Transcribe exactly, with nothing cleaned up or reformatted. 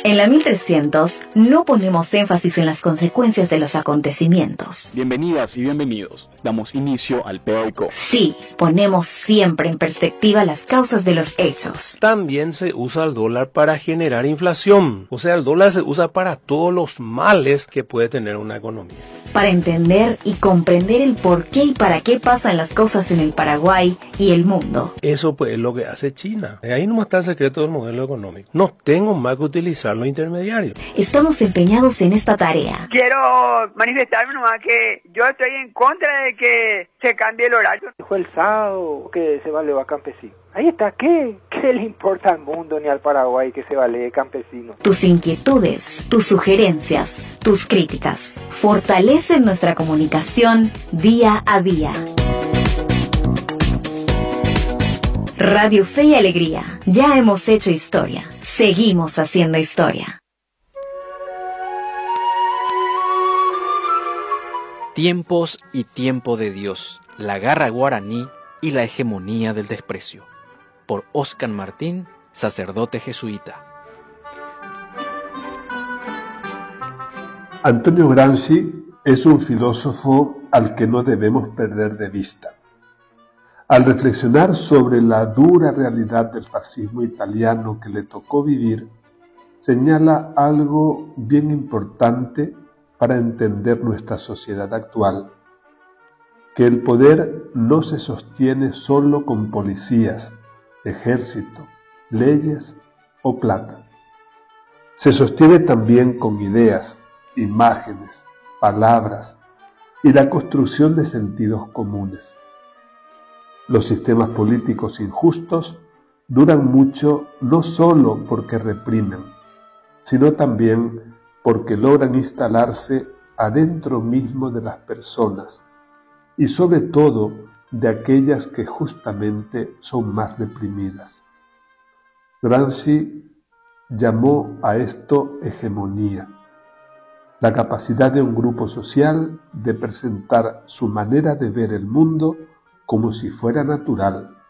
En la mil trescientos no ponemos énfasis en las consecuencias de los acontecimientos. Bienvenidas y bienvenidos. Damos inicio al Peoico. Sí, ponemos siempre en perspectiva las causas de los hechos. También se usa el dólar para generar inflación. O sea, el dólar se usa para todos los males que puede tener una economía. Para entender y comprender el por qué y para qué pasan las cosas en el Paraguay y el mundo. Eso pues es lo que hace China. Ahí no está el secreto del modelo económico. No tengo más que utilizar los intermediarios. Estamos empeñados en esta tarea. Quiero manifestarme nomás que yo estoy en contra de que se cambie el horario. Dijo el sábado que se valeva a campesino. Ahí está, ¿qué? ¿Qué le importa al mundo ni al Paraguay que se valee campesino? Tus inquietudes, tus sugerencias, tus críticas fortalecen nuestra comunicación día a día. Radio Fe y Alegría. Ya hemos hecho historia. Seguimos haciendo historia. Tiempos y tiempo de Dios. La garra guaraní y la hegemonía del desprecio. Por Óscar Martín, sacerdote jesuita. Antonio Gramsci es un filósofo al que no debemos perder de vista. Al reflexionar sobre la dura realidad del fascismo italiano que le tocó vivir, señala algo bien importante para entender nuestra sociedad actual, que el poder no se sostiene solo con policías, ejército, leyes o plata. Se sostiene también con ideas, imágenes, palabras y la construcción de sentidos comunes. Los sistemas políticos injustos duran mucho no solo porque reprimen, sino también porque logran instalarse adentro mismo de las personas y sobre todo de aquellas que justamente son más reprimidas. Gramsci llamó a esto hegemonía, la capacidad de un grupo social de presentar su manera de ver el mundo como si fuera natural,